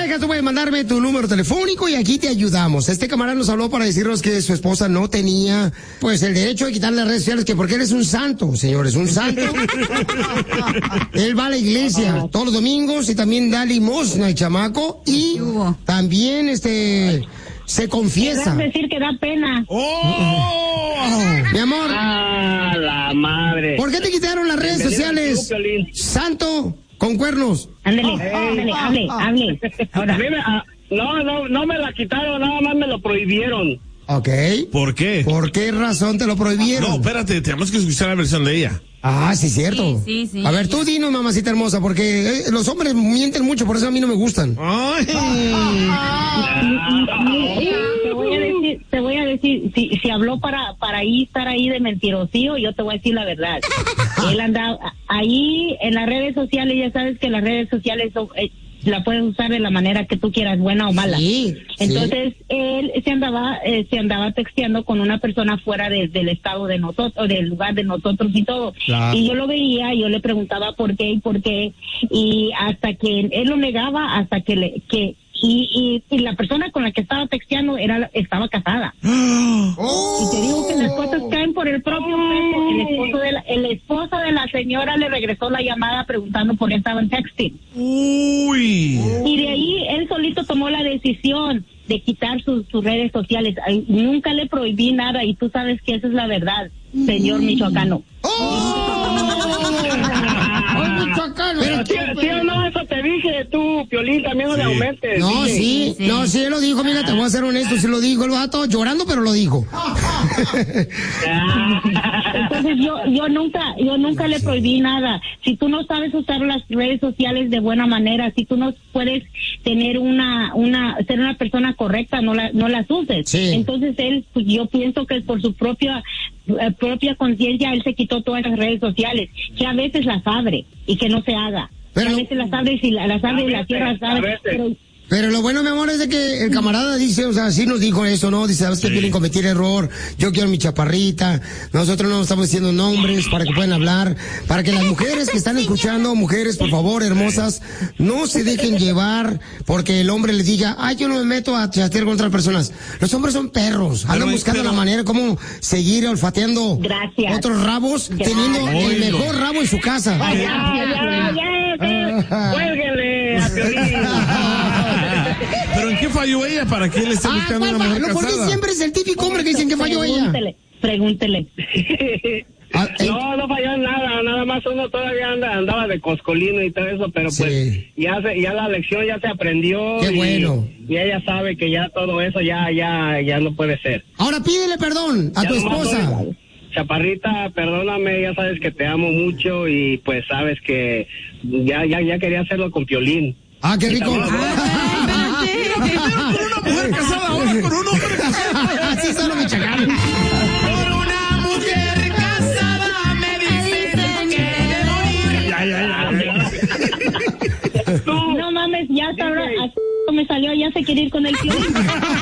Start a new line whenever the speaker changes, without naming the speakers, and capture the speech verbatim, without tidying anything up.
pareja, tú puedes mandarme tu número telefónico y aquí te ayudamos. Este camarada nos habló para decirnos que su esposa no tenía, pues, el derecho de quitarle las redes sociales, que porque él es un santo, señores, un santo. Él va a la iglesia todos los domingos y también da limosna al chamaco y también, este... se confiesa.
Es decir que da pena.
¡Oh! Mi amor.
¡Ah, la madre!
¿Por qué te quitaron las redes sociales? Santo con cuernos.
Ándale, ándale, hable, hable.
Ahora. No, no, no me la quitaron, nada más me lo prohibieron.
Ok.
¿Por qué?
¿Por qué razón te lo prohibieron?
No, espérate, tenemos que escuchar la versión de ella.
Ah, sí, cierto.
Sí, sí, sí.
A ver, tú dinos, mamacita hermosa, porque eh, los hombres mienten mucho, por eso a mí no me gustan.
Ay.
Te voy a decir, te voy a decir, si, si habló para, para ahí estar ahí de mentirosío, yo te voy a decir la verdad. Él andaba ahí en las redes sociales, ya sabes que las redes sociales son, eh, la puedes usar de la manera que tú quieras, buena o mala.
Sí,
Entonces,
sí.
él se andaba, eh, se andaba texteando con una persona fuera de, del estado de nosotros, del lugar de nosotros y todo.
Claro.
Y yo lo veía, yo le preguntaba por qué y por qué, y hasta que él lo negaba, hasta que le, que, y, y, y la persona con la que estaba texteando era, estaba casada.
Oh.
Y te digo que las cosas caen por el propio peso. El esposo de la, el esposo de la señora le regresó la llamada preguntando por qué estaban texting.
Uy.
Y de ahí él solito tomó la decisión de quitar sus, sus redes sociales. Ay, nunca le prohibí nada y tú sabes que esa es la verdad, señor michoacano.
Pero sí, sí o no, eso te dije tú, Piolín, también no le aumentes.
No,
dije.
sí, sí, no, sí, él lo dijo, mira, te voy a ser honesto, sí lo dijo, él va todo llorando, pero lo dijo.
Entonces yo, yo nunca, yo nunca le prohibí nada. Si tú no sabes usar las redes sociales de buena manera, si tú no puedes tener una, una, ser una persona correcta, no la, no las uses.
Sí.
Entonces él, pues, yo pienso que por su propia, eh, propia conciencia él se quitó todas las redes sociales, que a veces las abre y que no se haga.
Pero,
a veces las abre y la, las abre y la cierra, las abre, pero
Pero lo bueno, mi amor, es de que el camarada dice, o sea, sí nos dijo eso, ¿no? Dice, ¿sabes qué? Quieren cometer error, yo quiero mi chaparrita, nosotros no estamos diciendo nombres para que puedan hablar, para que las mujeres que están escuchando, mujeres, por favor, hermosas, no se dejen llevar porque el hombre les diga, ay, yo no me meto a chatear con otras personas. Los hombres son perros, andan
Pero,
buscando
pero-
la manera como seguir olfateando
Gracias.
otros rabos,
Gracias.
teniendo el
Oílo.
mejor rabo en su casa.
Ya, ya, ya, ya, cuélguenle a Piolín.
¿Pero en qué falló ella para que él esté
Ah,
buscando
¿cuál
una mujer
fa- ¿por qué
casada?
siempre es el típico hombre que dicen que falló ella?
Pregúntele, pregúntele.
Ah, eh,
No, no falló en nada, nada más uno todavía anda, andaba de coscolino y todo eso, pero pues
Sí.
ya se, ya la lección ya se aprendió.
Qué
y,
bueno.
Y ella sabe que ya todo eso ya, ya, ya no puede ser.
Ahora pídele perdón a
Ya
tu
nomás
esposa.
soy- Chaparrita, perdóname, ya sabes que te amo mucho y pues sabes que ya, ya, ya quería hacerlo con Piolín.
Ah, qué rico.
Primero con una mujer casada, ahora con un hombre casado.
Así son los michoacanos.
Por una mujer casada me dicen que debo ir. Ya, ya, ya.
No mames, ya hasta ahora, así me salió, ya se quiere ir con el tío.